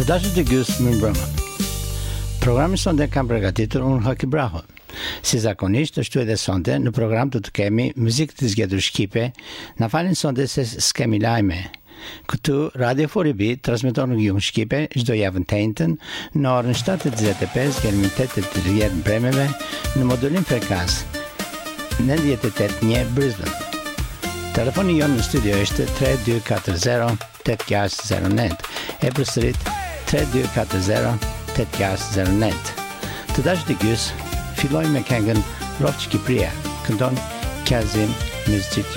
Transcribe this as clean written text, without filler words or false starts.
Të dashur të gjysë mirëmbrëma. Programi sonte kam përgatitur unë Haki Braho. Si zakonisht, ashtu edhe sonte, në program të kemi muzikë të zgjedhur shqipe, na falin sonte se s'kemi lajme. Këtu Radio 4B transmeton në gjuhën shqipe çdo javë të njëjtën në orën 7:45 deri në 8:30 bremeve në modulin frekans 98.1 Brisbane. Telefoni jonë në studio është 3240 8609. E përsërit 3240 8609. Të dashur të gjysë, filloj me këngën Rroftë Shqipëria, këndon Kazim Mesgjid.